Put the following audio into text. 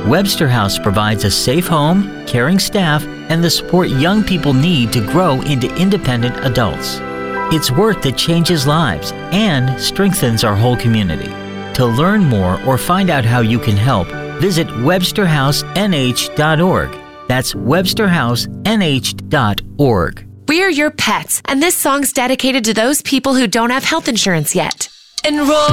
Webster House provides a safe home, caring staff, and the support young people need to grow into independent adults. It's work that changes lives and strengthens our whole community. To learn more or find out how you can help, visit websterhousenh.org. That's websterhousenh.org. We're your pets, and this song's dedicated to those people who don't have health insurance yet. Enroll